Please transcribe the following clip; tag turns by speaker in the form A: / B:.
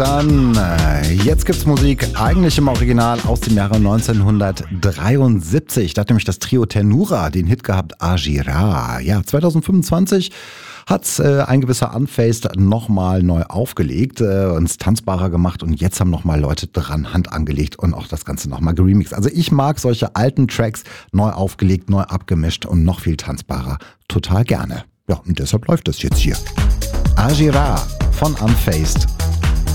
A: Dann, jetzt gibt's Musik, eigentlich im Original aus dem Jahre 1973. Da hat nämlich das Trio Ternura den Hit gehabt, Agira. Ja, 2025 hat's ein gewisser Unfaced nochmal neu aufgelegt, uns tanzbarer gemacht und jetzt haben nochmal Leute dran Hand angelegt und auch das Ganze nochmal geremixed. Also ich mag solche alten Tracks neu aufgelegt, neu abgemischt und noch viel tanzbarer. Total gerne. Ja, und deshalb läuft das jetzt hier. Agira von Unfaced.